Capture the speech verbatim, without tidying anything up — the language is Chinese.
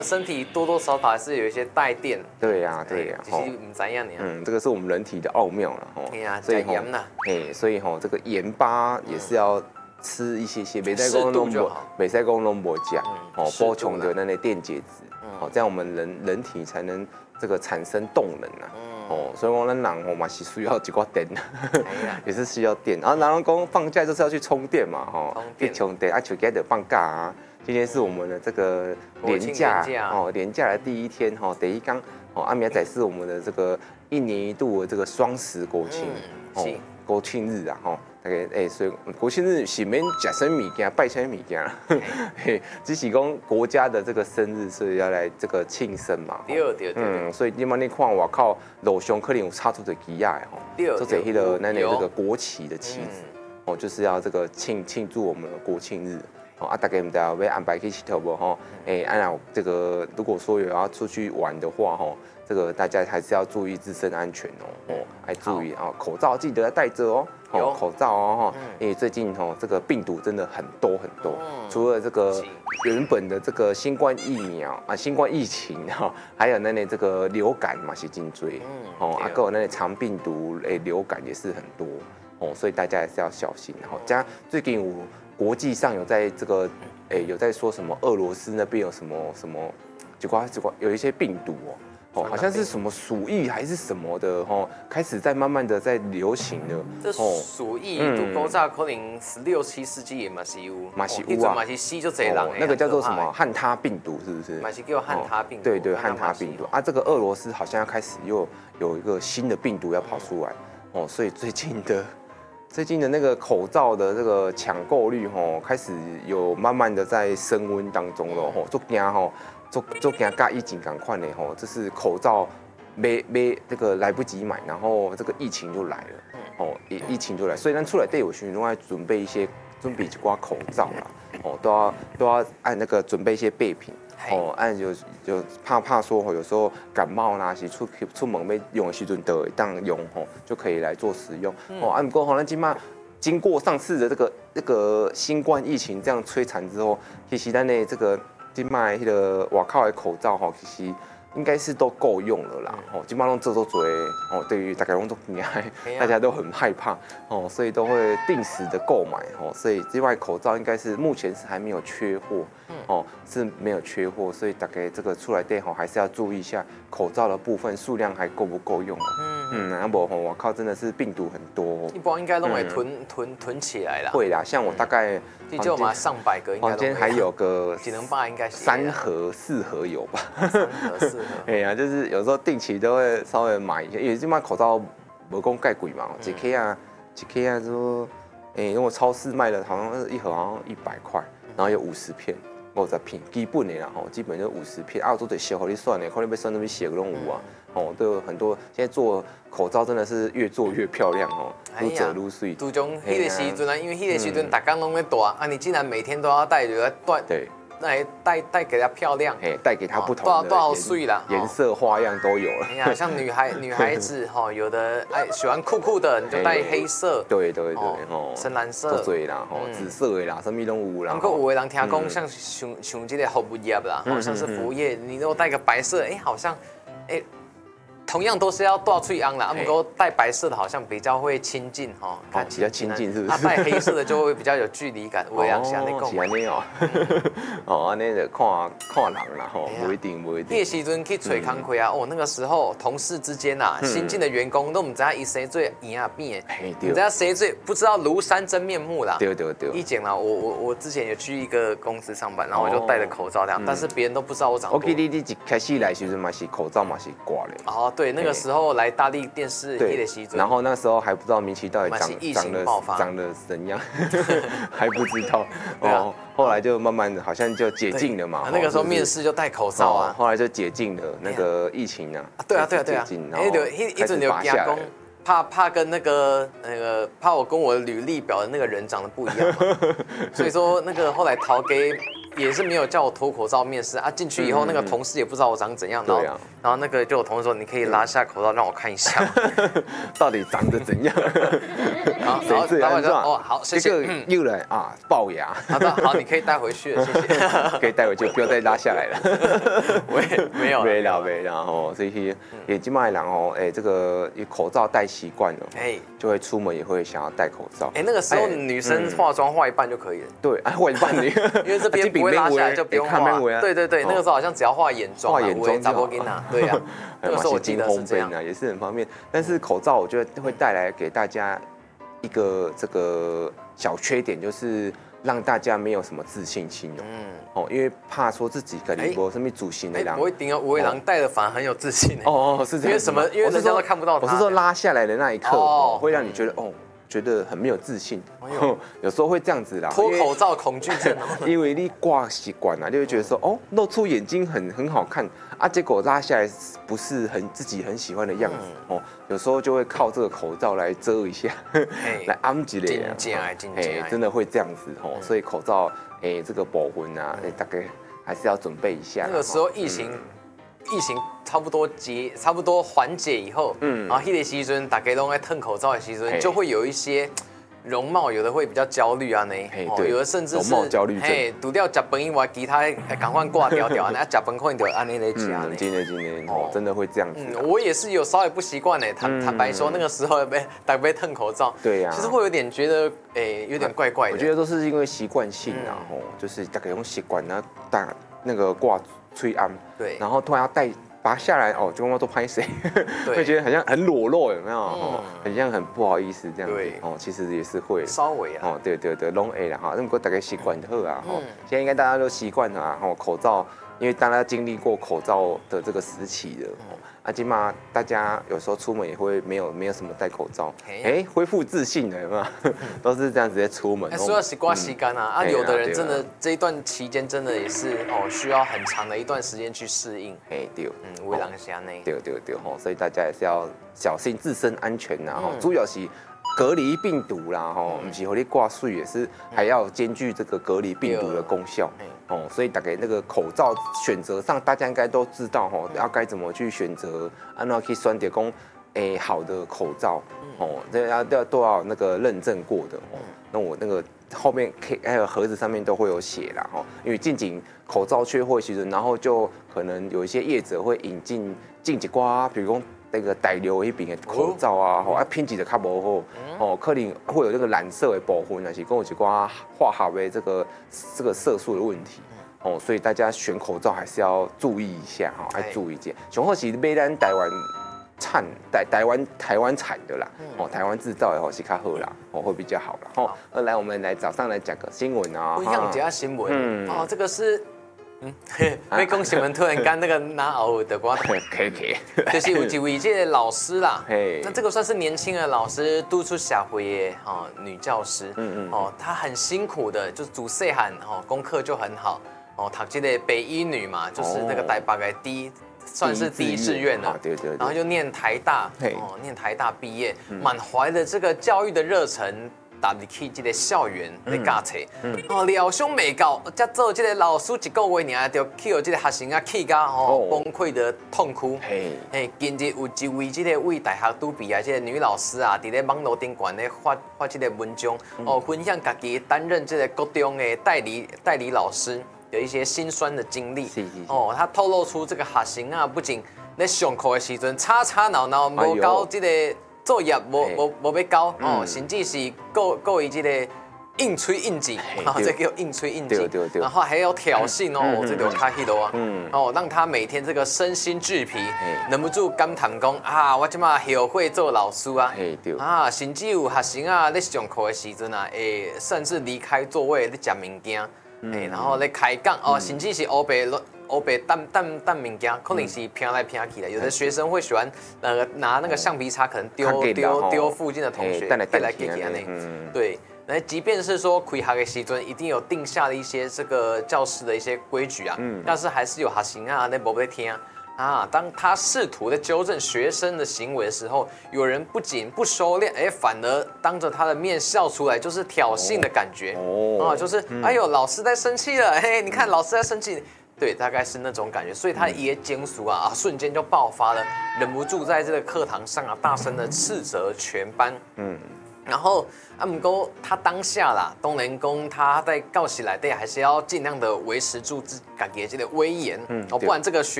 身体多多少少还是有一些带电。 对呀，对呀， 其实唔知样呢。 嗯，这个是我们人体的奥妙了吼。 哎呀， 所以盐呐， 哎，所以吼这个盐巴也是要吃一些些，没在讲拢无，没在讲拢无讲，哦，补充的那类电解质，哦，这样我们人人体才能这个产生动能啊。哦，所以我们人吼嘛是需要一挂电，也是需要电。然后然后讲放假就是要去充电嘛，吼，去充电，啊，就给的放假啊。今天是我们的这个连假哦，连假的第一天哈，第一刚哦，阿明仔是我们的这个一年一度的这个双十国庆哦，国庆日啊哈，大概哎，所以国庆日是免吃什么物件，拜什么物件，嘿，只是讲国家的这个生日，所以要来这个庆生嘛。 对对对。 嗯，所以你们你看，我靠，路上可能有插出的旗亚的吼，做这迄个那那这个国旗的旗子哦，就是要这个庆庆祝我们的国庆日。啊，大概唔知道要安排去佚佗不吼？哎，按照这个，如果说有要出去玩的话吼，这个大家还是要注意自身安全哦，哦，还注意啊，口罩记得要戴着哦，哦，口罩哦哈，因为最近吼这个病毒真的很多很多，除了这个原本的这个新冠疫苗啊，新冠疫情哈，还有那那这个流感嘛是颈椎，哦，啊，还有那肠病毒诶流感也是很多哦，所以大家还是要小心。然后加最近我。国际上有在这个，诶，有在说什么？俄罗斯那边有什么什么，结果结果有一些病毒哦，哦，好像是什么鼠疫还是什么的哦，开始在慢慢的在流行了。 这鼠疫都古早可能十六七世纪也嘛是有， 嘛是有啊， 嘛是死就侪人。 那个叫做什么汉他病毒是不是？ 嘛是叫汉他病毒。 对对，汉他病毒啊，这个俄罗斯好像要开始又有一个新的病毒要跑出来哦，所以最近的。最近的那个口罩的这个抢购率吼，开始有慢慢的在升温当中了吼，做惊吼，做做惊加疫情赶快的吼，这是口罩没没这个来不及买，然后这个疫情就来了，哦，疫疫情就来，所以咱出来队伍群都要准备一些准备一挂口罩啦，哦，都要都要按那个准备一些备品。哦，按有有怕怕说吼，有时候感冒啦，是出出门要用的时阵得当用吼，就可以来做使用。哦，按不过吼，咱今嘛经过上次的这个这个新冠疫情这样摧残之后，其实咱的这个今嘛迄个外口的口罩吼，其实应该是都够用了啦。哦，今嘛拢做做做哦，对于大家拢都厉害，大家都很害怕哦，所以都会定时的购买哦，所以另外口罩应该是目前是还没有缺货。哦，是没有缺货，所以大概这个出来店吼还是要注意一下口罩的部分数量还够不够用哦。嗯嗯，那不吼，我靠，真的是病毒很多。 一般应该都会囤囤囤起来啦。 会啦，像我大概就嘛上百个， 房间还有个几能八应该三盒四盒有吧？ 三盒四盒。 哎呀，就是有时候定期都会稍微买一下，因为这卖口罩无讲盖贵嘛，一 K 啊一 K 啊说，哎，因为我超市卖的好像一盒好像一百块，然后有五十片。五十片基本的啦吼，基本就五十片，啊，做得小，好你算的，可能要算那边写个拢有啊，哦，都有很多。现在做口罩真的是越做越漂亮哦，愈做愈水。 自从迄个时阵啊，因为迄个时阵大家拢在戴，啊，你竟然每天都要戴，就要戴。对。来带带给它漂亮，哎， 带给它不同的多少岁啦， 颜色花样都有了。 哎呀，像女孩女孩子哈，有的爱喜欢酷酷的，你就带黑色， 对对对， 哦，深蓝色， 对啦，吼，紫色的啦，什么拢有啦。 不过有的人听讲像像像这个服务业啦，好像是服务业，你如果带个白色，哎，好像，哎。同样都是要戴翠昂啦，啊，不过戴白色的好像比较会亲近哈， 看比较亲近是不是？ 啊，戴黑色的就会比较有距离感。我样想那个。是安尼哦，哦，安尼就看看人啦吼，不一定不一定。 那时阵去找工课啊，哦，那个时候同事之间呐，新进的员工都唔知伊谁最赢啊变，你知道谁最不知道庐山真面目啦。 对对对。 一讲啦，我我我之前有去一个公司上班，然后我就戴着口罩这样，但是别人都不知道我长。 我记得你一开始来时阵嘛是口罩嘛是挂的。 哦。对，那个时候来大力电视一的时阵， 然后那时候还不知道明奇到底长长得长得怎样，还不知道。哦，后来就慢慢的，好像就解禁了嘛。 那个时候面试就戴口罩啊， 后来就解禁了那个疫情啊。 对啊，对啊，对啊。哎，对，一一直有加工，怕怕跟那个那个怕我跟我履历表的那个人长得不一样嘛，所以说那个后来逃给。 也是没有叫我脱口罩面试啊。进去以后，那个同事也不知道我长怎样，然后、 对啊、 然后那个就有同事说，你可以拉下口罩让我看一下， 到底长得怎样？ 然后谁最老板说， 安装？ 哦，好，谢谢。 这个又来啊，龅牙。 好的，好，你可以带回去了，谢谢。 可以带回去，不要再拉下来了。 我也没有， 没了没了哦，所以也今麦人哦，哎，这个口罩戴习惯了，哎，就会出门也会想要戴口罩。 哎，那个时候女生化妆化一半就可以了。 对，啊，化一半你， 因为这边不会拉下来就不用画。对对对，那个时候好像只要画眼妆， 画眼妆就好。对呀，那个时候我记得是这样， 也是很方便。但是口罩我觉得会带来给大家一个这个小缺点，就是让大家没有什么自信心哦。嗯。哦，因为怕说自己可能有什么主型的人。 不会顶啊，五位狼戴的反而很有自信。 哦哦，是这样。 因为什么？因为人家都看不到他。 我是说拉下来的那一刻，会让你觉得哦。觉得很没有自信，有时候会这样子啦。 脱口罩恐惧症， 因为你挂习惯了，就会觉得说哦，露出眼睛很很好看啊，结果拉下来不是很自己很喜欢的样子哦。有时候就会靠这个口罩来遮一下，来安几类啊。哎，真的会这样子哦。所以口罩，哎，这个保温啊，哎，大概还是要准备一下。 那个时候疫情。疫情差不多结，差不多缓解以后，嗯，然后迄个时阵大家都在吞口罩的时阵，就会有一些容貌，有的会比较焦虑啊，呢，哦，有的甚至是容貌焦虑症， 嘿，除掉食饭以外，其他赶快挂掉掉，那食饭可能就安尼来吃呢。 今年今年哦，真的会这样子。 嗯，我也是有稍微不习惯呢，坦坦白说，那个时候被大家被吞口罩， 对呀， 其实会有点觉得，诶，有点怪怪的。 我觉得都是因为习惯性啊，吼，就是大概用习惯，然后打那个挂吹安， 对， 然后突然要戴。拔下来哦，就都拍谁，会觉得好像很裸露，有没有？哦，很像很不好意思这样子。哦，其实也是会稍微啊。 哦，对对对 ，long A 啦哈，那么大概习惯好啊。哦，现在应该大家都习惯了啊。哦，口罩，因为大家经历过口罩的这个时期的。啊，起码大家有时候出门也会没有没有什么戴口罩，哎，恢复自信了，有没有？都是这样直接出门。 说要习惯吸干啊，啊，有的人真的这一段期间真的也是哦，需要很长的一段时间去适应。 哎，对， 嗯，为狼虾呢？ 对对对吼，所以大家也是要小心自身安全呐，吼，主要是隔离病毒啦，吼，不是和你挂水也是还要兼具这个隔离病毒的功效。哦，所以大概那个口罩选择上，大家应该都知道吼，要该怎么去选择，按照可以选择讲，诶，好的口罩，哦，这要都要都要那个认证过的哦。那我那个后面可以还有盒子上面都会有写啦，哈，因为近景口罩缺货时阵，然后就可能有一些业者会引进进几挂，比如讲那个带流一边的口罩啊，吼啊品质就较无好，哦，可能会有那个染色的部分，还是跟有一挂化学的这个这个色素的问题。哦，所以大家选口罩还是要注意一下哈，要注意一下。上好是买咱台湾产台台湾台湾产的啦，哦，台湾制造的话是较好啦，哦，会比较好啦。哦，那来我们来早上来讲个新闻啊， 不一样讲新闻，嗯，哦，这个是。嗯，被恭喜们突然干那个拿偶的瓜， 可以可以， 就是有几位这些老师啦，那这个算是年轻的老师，督促小回耶，哦，女教师，嗯嗯，哦，她很辛苦的，就是主细汉，哦，功课就很好，哦，读这个北一女嘛，就是那个台北的第一，算是第一志愿了， 对对对， 然后就念台大，哦，念台大毕业，满怀的这个教育的热忱。踏入去这个校园来教册，哦，疗伤未到，才做这个老师一个月尔，就去有这个学生啊气到吼崩溃的痛哭。嘿，近日有一位这个为大学都毕业这个女老师啊，伫咧网络顶悬咧发发这个文章，哦，分享家己担任这个高中的代理代理老师的一些辛酸的经历。哦，他透露出这个学生啊，不仅咧上课的时阵吵吵闹闹，无交这个。作业无无无要交哦，甚至是告告伊这个硬吹硬挤，啊，这叫硬吹硬挤，然后还有挑衅哦，这就卡迄多啊，哦，让他每天这个身心俱疲，忍不住感叹讲啊，我即马后悔做老师啊，啊，甚至有学生啊，咧上课的时阵啊，诶，甚至离开座位咧食物件，诶，然后咧开讲哦，甚至是黑白黑白淡淡淡物件，可能是拼来拼去的。有的学生会喜欢呃拿那个橡皮擦，可能丢丢丢附近的同学，给来给给呢。对，那即便是说开学的时阵，一定有定下了一些这个教室的一些规矩啊，但是还是有学生啊，那无在听。 啊，当他试图在纠正学生的行为的时候，有人不仅不收敛，哎，反而当着他的面笑出来，就是挑衅的感觉。哦，啊，就是、嗯、哎呦，老师在生气了，嘿，你看老师在生气。对，大概是那种感觉，所以他也减速啊，啊，瞬间就爆发了，忍不住在这个课堂上啊，大声的斥责全班。嗯，然后啊，不过他当下啦，东联公他在告起来，对，还是要尽量的维持住自己的这个威严，嗯，哦，不然这个学